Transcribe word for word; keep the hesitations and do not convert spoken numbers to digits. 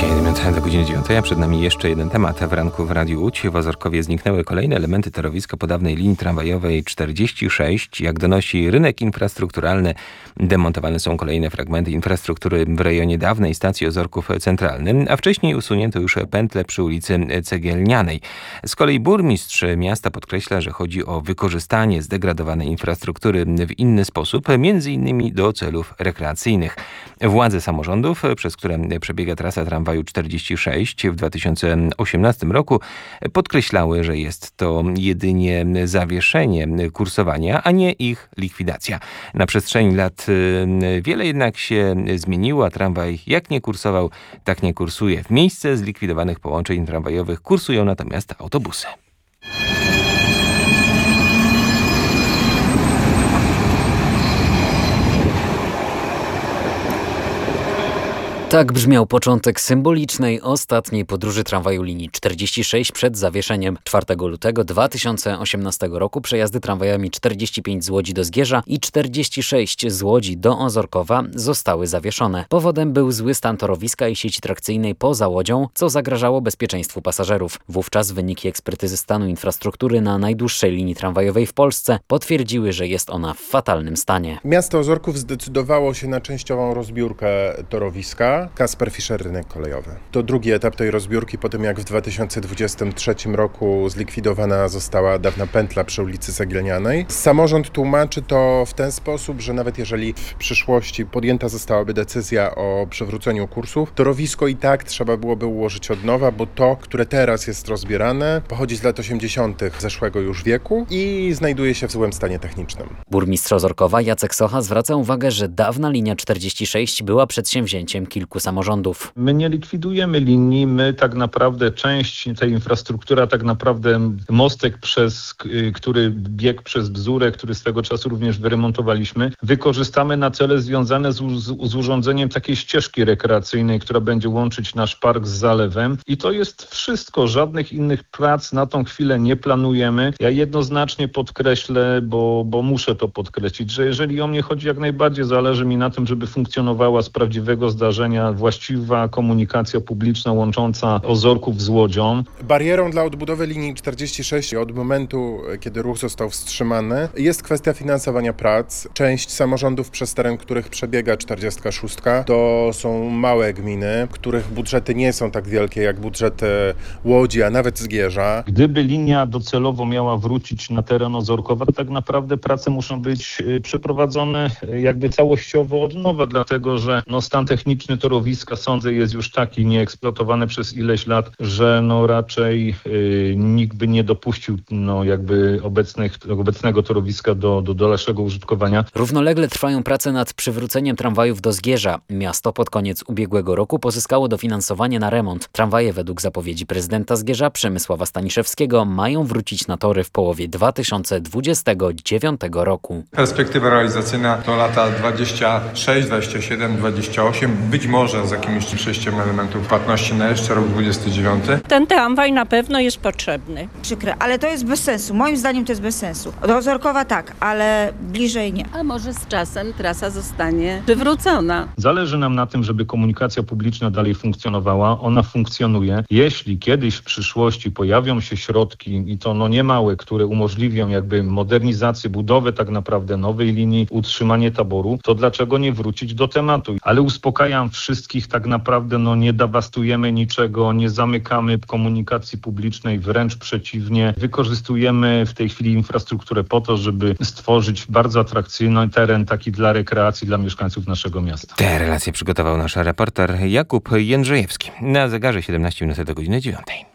dwadzieścia jeden minut do godziny dziewiątej, a przed nami jeszcze jeden temat. W ranku w Radiu Łódź w Ozorkowie zniknęły kolejne elementy torowiska po dawnej linii tramwajowej czterdzieści sześć. Jak donosi rynek infrastrukturalny, demontowane są kolejne fragmenty infrastruktury w rejonie dawnej stacji Ozorków Centralny, a wcześniej usunięto już pętle przy ulicy Cegielnianej. Z kolei burmistrz miasta podkreśla, że chodzi o wykorzystanie zdegradowanej infrastruktury w inny sposób, między innymi do celów rekreacyjnych. Władze samorządów, przez które przebiega trasa tramwaju czterdzieści sześć w dwa tysiące osiemnastym roku, podkreślały, że jest to jedynie zawieszenie kursowania, a nie ich likwidacja. Na przestrzeni lat wiele jednak się zmieniło, a tramwaj jak nie kursował, tak nie kursuje. W miejsce zlikwidowanych połączeń tramwajowych kursują natomiast autobusy. Tak brzmiał początek symbolicznej, ostatniej podróży tramwaju linii czterdzieści sześć przed zawieszeniem. czwartego lutego dwa tysiące osiemnastego roku przejazdy tramwajami czterdzieści pięć z Łodzi do Zgierza i czterdzieści sześć z Łodzi do Ozorkowa zostały zawieszone. Powodem był zły stan torowiska i sieci trakcyjnej poza Łodzią, co zagrażało bezpieczeństwu pasażerów. Wówczas wyniki ekspertyzy stanu infrastruktury na najdłuższej linii tramwajowej w Polsce potwierdziły, że jest ona w fatalnym stanie. Miasto Ozorków zdecydowało się na częściową rozbiórkę torowiska. Kasper Fischer, rynek kolejowy. To drugi etap tej rozbiórki po tym, jak w dwa tysiące dwudziestym trzecim roku zlikwidowana została dawna pętla przy ulicy Cegielnianej. Samorząd tłumaczy to w ten sposób, że nawet jeżeli w przyszłości podjęta zostałaby decyzja o przywróceniu kursów, torowisko i tak trzeba byłoby ułożyć od nowa, bo to, które teraz jest rozbierane, pochodzi z lat osiemdziesiątych zeszłego już wieku i znajduje się w złym stanie technicznym. Burmistrz Ozorkowa Jacek Socha zwraca uwagę, że dawna linia czterdzieści sześć była przedsięwzięciem kilku samorządów. My nie likwidujemy linii, my tak naprawdę część tej infrastruktury, tak naprawdę mostek, przez który biegł przez Bzurę, który swego czasu również wyremontowaliśmy, wykorzystamy na cele związane z, z, z urządzeniem takiej ścieżki rekreacyjnej, która będzie łączyć nasz park z zalewem i to jest wszystko. Żadnych innych prac na tą chwilę nie planujemy. Ja jednoznacznie podkreślę, bo, bo muszę to podkreślić, że jeżeli o mnie chodzi, jak najbardziej zależy mi na tym, żeby funkcjonowała z prawdziwego zdarzenia właściwa komunikacja publiczna łącząca Ozorków z Łodzią. Barierą dla odbudowy linii czterdzieści sześć od momentu, kiedy ruch został wstrzymany, jest kwestia finansowania prac. Część samorządów, przez teren których przebiega czterdziestka szóstka, to są małe gminy, których budżety nie są tak wielkie jak budżety Łodzi, a nawet Zgierza. Gdyby linia docelowo miała wrócić na teren Ozorkowa, to tak naprawdę prace muszą być przeprowadzone jakby całościowo od nowa, dlatego że no, stan techniczny torowiska, sądzę, jest już taki nieeksploatowany przez ileś lat, że no raczej y, nikt by nie dopuścił no jakby obecnych, obecnego torowiska do, do dalszego użytkowania. Równolegle trwają prace nad przywróceniem tramwajów do Zgierza. Miasto pod koniec ubiegłego roku pozyskało dofinansowanie na remont. Tramwaje według zapowiedzi prezydenta Zgierza Przemysława Staniszewskiego mają wrócić na tory w połowie dwa tysiące dwudziestego dziewiątego roku. Perspektywa realizacyjna to lata dwadzieścia sześć, dwadzieścia siedem, dwadzieścia osiem, być może z jakimiś przejściem elementów płatności na jeszcze rok dwudziesty dziewiąty. Ten tramwaj na pewno jest potrzebny. Przykre, ale to jest bez sensu. Moim zdaniem to jest bez sensu. Do Ozorkowa tak, ale bliżej nie. A może z czasem trasa zostanie przywrócona. Zależy nam na tym, żeby komunikacja publiczna dalej funkcjonowała. Ona funkcjonuje. Jeśli kiedyś w przyszłości pojawią się środki, i to no niemałe, które umożliwią jakby modernizację, budowę tak naprawdę nowej linii, utrzymanie taboru, to dlaczego nie wrócić do tematu? Ale uspokajam wszystkich, tak naprawdę no nie dewastujemy niczego, nie zamykamy komunikacji publicznej, wręcz przeciwnie. Wykorzystujemy w tej chwili infrastrukturę po to, żeby stworzyć bardzo atrakcyjny teren taki dla rekreacji, dla mieszkańców naszego miasta. Te relacje przygotował nasz reporter Jakub Jędrzejewski. Na zegarze siedemnaście minut do godziny dziewiątej.